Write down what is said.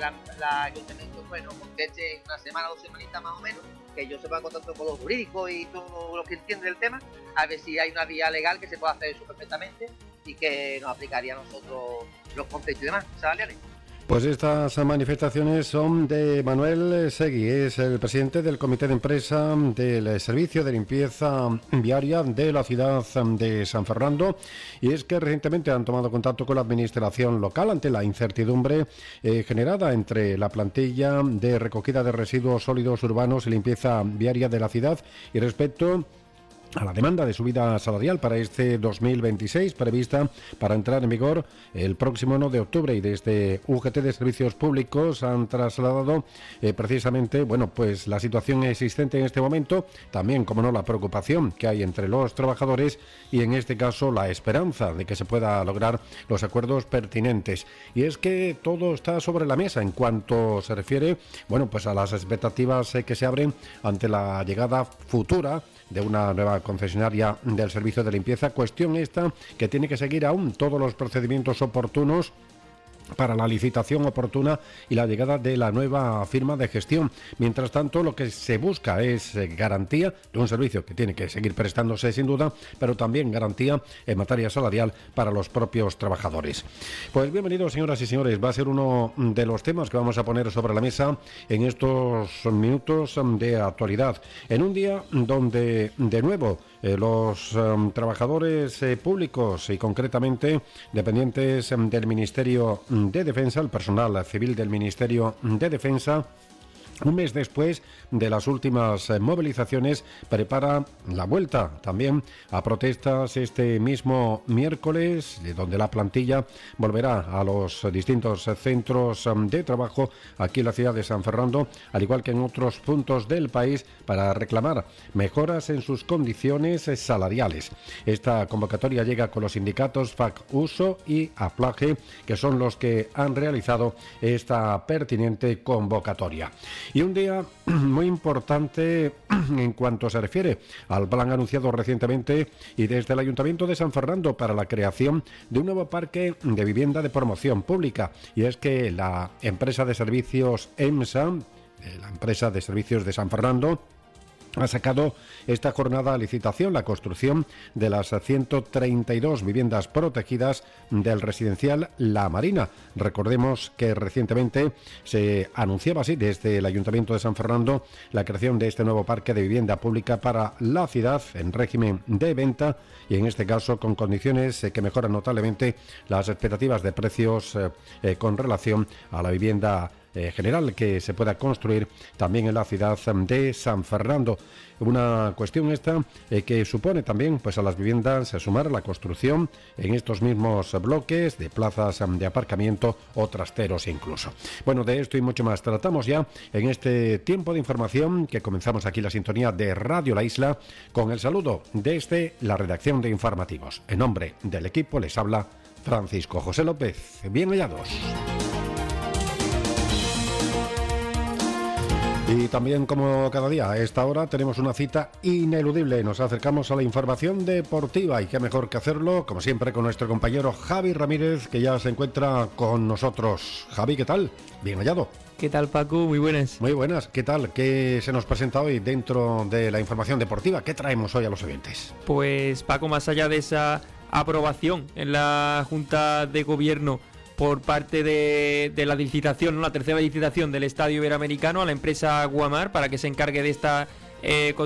la ayuntamiento, bueno, conteste una semana, 2 semanitas más o menos, que yo sepa contacto con los jurídicos y todo lo que entiende del tema, a ver si hay una vía legal que se pueda hacer eso perfectamente y que nos aplicaría a nosotros los conceptos y demás salariales. Pues estas manifestaciones son de Manuel Segui, es el presidente del Comité de Empresa del Servicio de Limpieza Viaria de la ciudad de San Fernando, y es que recientemente han tomado contacto con la administración local ante la incertidumbre generada entre la plantilla de recogida de residuos sólidos urbanos y limpieza viaria de la ciudad y respecto a la demanda de subida salarial para este 2026 prevista para entrar en vigor el próximo 1 de octubre, y desde UGT de Servicios Públicos han trasladado precisamente, bueno, pues la situación existente en este momento, también, como no, la preocupación que hay entre los trabajadores y en este caso la esperanza de que se pueda lograr los acuerdos pertinentes. Y es que todo está sobre la mesa en cuanto se refiere, bueno, pues a las expectativas que se abren ante la llegada futura de una nueva concesionaria del servicio de limpieza, cuestión esta que tiene que seguir aún todos los procedimientos oportunos para la licitación oportuna y la llegada de la nueva firma de gestión. Mientras tanto, lo que se busca es garantía de un servicio que tiene que seguir prestándose sin duda, pero también garantía en materia salarial para los propios trabajadores. Pues bienvenidos, señoras y señores, va a ser uno de los temas que vamos a poner sobre la mesa en estos minutos de actualidad, en un día donde de nuevo los trabajadores públicos y concretamente dependientes del Ministerio de Defensa, el personal civil del Ministerio de Defensa, un mes después de las últimas movilizaciones, prepara la vuelta también a protestas este mismo miércoles, donde la plantilla volverá a los distintos centros de trabajo aquí en la ciudad de San Fernando, al igual que en otros puntos del país, para reclamar mejoras en sus condiciones salariales. Esta convocatoria llega con los sindicatos FAC-USO y APLAGE, que son los que han realizado esta pertinente convocatoria. Y un día muy importante en cuanto se refiere al plan anunciado recientemente y desde el Ayuntamiento de San Fernando para la creación de un nuevo parque de vivienda de promoción pública. Y es que la empresa de servicios EMSA, la empresa de servicios de San Fernando, ha sacado esta jornada a licitación la construcción de las 132 viviendas protegidas del residencial La Marina. Recordemos que recientemente se anunciaba así desde el Ayuntamiento de San Fernando la creación de este nuevo parque de vivienda pública para la ciudad en régimen de venta y en este caso con condiciones que mejoran notablemente las expectativas de precios con relación a la vivienda general que se pueda construir también en la ciudad de San Fernando. Una cuestión esta que supone también pues a las viviendas sumar la construcción en estos mismos bloques de plazas de aparcamiento o trasteros incluso. Bueno, de esto y mucho más tratamos ya en este tiempo de información que comenzamos aquí la sintonía de Radio La Isla con el saludo desde la redacción de informativos. En nombre del equipo les habla Francisco José López. Bien hallados. Y también, como cada día, a esta hora tenemos una cita ineludible. Nos acercamos a la información deportiva y qué mejor que hacerlo, como siempre, con nuestro compañero Javi Ramírez, que ya se encuentra con nosotros. Javi, ¿qué tal? Bien hallado. ¿Qué tal, Paco? Muy buenas. Muy buenas. ¿Qué tal? ¿Qué se nos presenta hoy dentro de la información deportiva? ¿Qué traemos hoy a los oyentes? Pues, Paco, más allá de esa aprobación en la Junta de Gobierno por parte de la licitación, ¿no? La tercera licitación del Estadio Iberoamericano a la empresa Guamar para que se encargue de esta